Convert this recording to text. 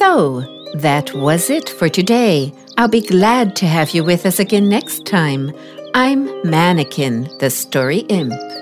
So, that was it for today. I'll be glad to have you with us again next time. I'm Mannequin, the Story Imp.